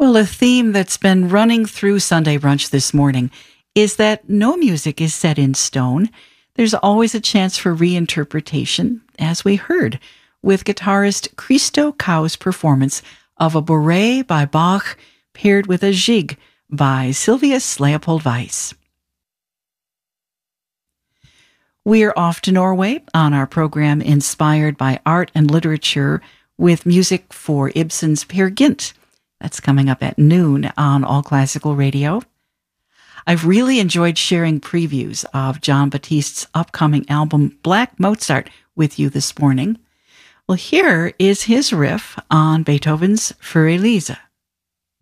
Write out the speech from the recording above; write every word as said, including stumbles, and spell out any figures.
Well, a theme that's been running through Sunday Brunch this morning is that no music is set in stone. There's always a chance for reinterpretation, as we heard, with guitarist Christo Kau's performance of a Bourrée by Bach paired with a Gigue by Sylvius Leopold Weiss. We are off to Norway on our program inspired by art and literature with music for Ibsen's Peer Gynt. That's coming up at noon on All Classical Radio. I've really enjoyed sharing previews of Jon Batiste's upcoming album Black Mozart with you this morning. Well, here is his riff on Beethoven's Für Elise.